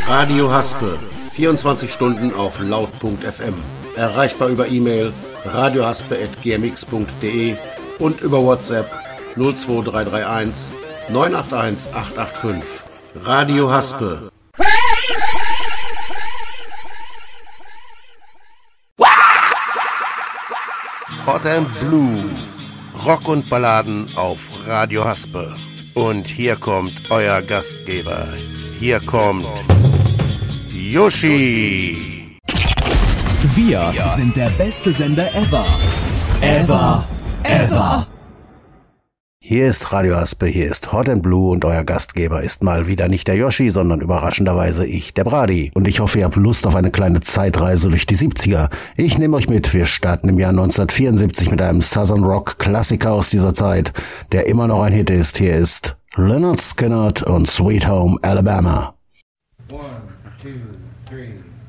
Radio Haspe, 24 Stunden auf laut.fm. Erreichbar über E-Mail radiohaspe@gmx.de und über WhatsApp 02331 981 885. Radio Haspe. Hot and Blue. Rock und Balladen auf Radio Haspe. Und hier kommt euer Gastgeber. Hier kommt Yoshi. Wir sind der beste Sender ever. Ever. Ever. Hier ist Radio Haspe, hier ist Hot and Blue und euer Gastgeber ist mal wieder nicht der Yoshi, sondern überraschenderweise ich, der Brady. Und ich hoffe, ihr habt Lust auf eine kleine Zeitreise durch die 70er. Ich nehme euch mit, wir starten im Jahr 1974 mit einem Southern Rock Klassiker aus dieser Zeit, der immer noch ein Hit ist. Hier ist Lynyrd Skynyrd und Sweet Home Alabama. 1, 2, 3